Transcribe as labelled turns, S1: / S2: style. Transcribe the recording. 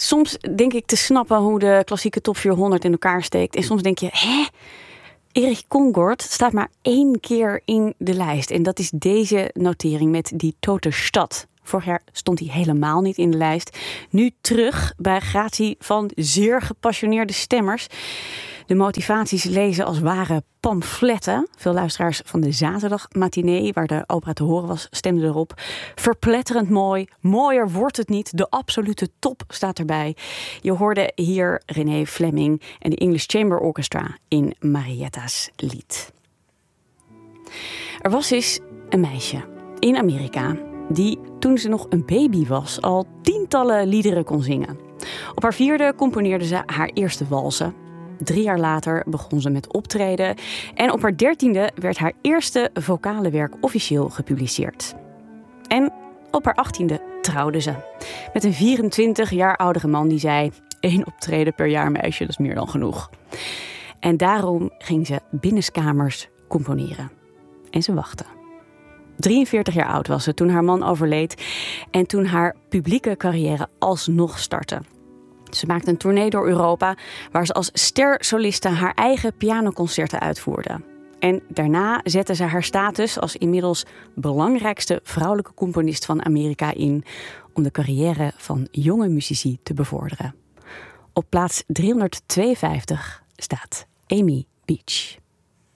S1: Soms denk ik te snappen hoe de klassieke top 400 in elkaar steekt. En soms denk je, Erich Kongord staat maar 1 keer in de lijst. En dat is deze notering met Die Tote Stad. Vorig jaar stond hij helemaal niet in de lijst. Nu terug bij gratie van zeer gepassioneerde stemmers. De motivaties lezen als ware pamfletten. Veel luisteraars van de zaterdagmatinee, waar de opera te horen was, stemden erop. Verpletterend mooi. Mooier wordt het niet. De absolute top staat erbij. Je hoorde hier René Fleming en de English Chamber Orchestra in Marietta's lied. Er was eens een meisje in Amerika die, toen ze nog een baby was, al tientallen liederen kon zingen. Op haar 4e componeerde ze haar eerste walsen. 3 jaar later begon ze met optreden. En op haar 13e werd haar eerste vocale werk officieel gepubliceerd. En op haar 18e trouwde ze. Met een 24 jaar oudere man die zei: 1 optreden per jaar, meisje, dat is meer dan genoeg. En daarom ging ze binnenskamers componeren. En ze wachtte. 43 jaar oud was ze toen haar man overleed en toen haar publieke carrière alsnog startte. Ze maakte een tournee door Europa waar ze als stersoliste haar eigen pianoconcerten uitvoerde. En daarna zette ze haar status als inmiddels belangrijkste vrouwelijke componist van Amerika in om de carrière van jonge muzici te bevorderen. Op plaats 352 staat Amy Beach.